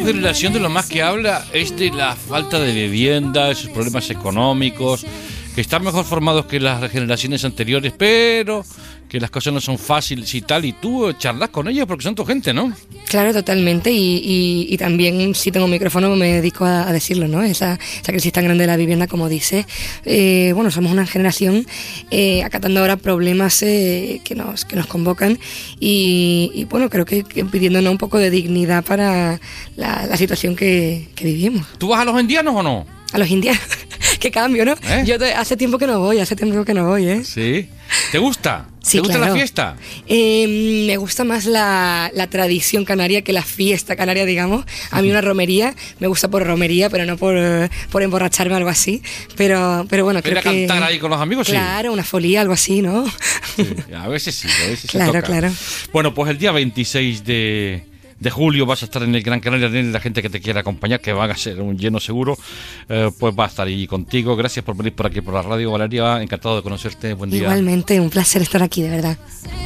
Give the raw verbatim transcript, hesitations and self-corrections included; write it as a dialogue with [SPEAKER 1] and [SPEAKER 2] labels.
[SPEAKER 1] tu generación de lo más que habla es de la falta de vivienda, de sus problemas económicos, que están mejor formados que las generaciones anteriores, pero que las cosas no son fáciles y tal, y tú charlas con ellos porque son tu gente, ¿no?
[SPEAKER 2] Claro, totalmente, y, y, y también si tengo un micrófono me dedico a, a decirlo, ¿no? Esa, esa crisis tan grande de la vivienda, como dices, eh, bueno, somos una generación eh, acatando ahora problemas eh, que nos que nos convocan y, y bueno, creo que, que pidiéndonos un poco de dignidad para la, la situación que, que vivimos.
[SPEAKER 1] ¿Tú vas a los indianos o no?
[SPEAKER 2] A los indianos, qué cambio, ¿no?
[SPEAKER 1] ¿Eh?
[SPEAKER 2] Yo te, hace tiempo que no voy, hace tiempo que no voy, ¿eh?
[SPEAKER 1] Sí. ¿Te gusta?
[SPEAKER 2] Sí,
[SPEAKER 1] ¿Te gusta
[SPEAKER 2] claro.
[SPEAKER 1] la fiesta?
[SPEAKER 2] Eh, me gusta más la, la tradición canaria que la fiesta canaria, digamos. A mí una romería, me gusta por romería, pero no por, por emborracharme o algo así. Pero, pero bueno,
[SPEAKER 1] ¿Pero
[SPEAKER 2] creo
[SPEAKER 1] a
[SPEAKER 2] que...
[SPEAKER 1] cantar ahí con los amigos?
[SPEAKER 2] Claro, una folía, algo así, ¿no?
[SPEAKER 1] Sí. Sí, a veces sí, a veces
[SPEAKER 2] Claro,
[SPEAKER 1] se toca.
[SPEAKER 2] claro.
[SPEAKER 1] Bueno, pues el día veintiséis de... de julio vas a estar en el Gran Canaria, la gente que te quiera acompañar, que va a ser un lleno seguro, eh, pues va a estar ahí contigo. Gracias por venir por aquí por la radio, Valeria, encantado de conocerte, buen día.
[SPEAKER 2] Igualmente, un placer estar aquí, de verdad.